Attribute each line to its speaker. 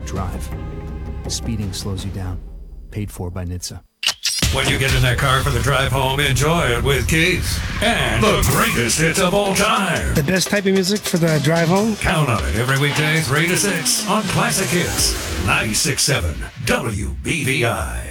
Speaker 1: drive. Speeding slows you down. Paid for by NHTSA.
Speaker 2: When you get in that car for the drive home, enjoy it with Keith and the greatest hits of all time.
Speaker 3: The best type of music for the drive home.
Speaker 2: Count on it every weekday, 3 to 6 on Classic Hits, 96.7 WBVI.